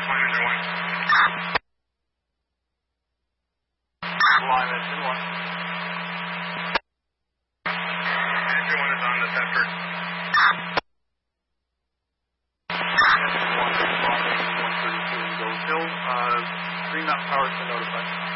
Live engine 1. Engine 1 is on this effort. Engine 1 is 132 in Ghost Hill. Green Mountain Power has been notified.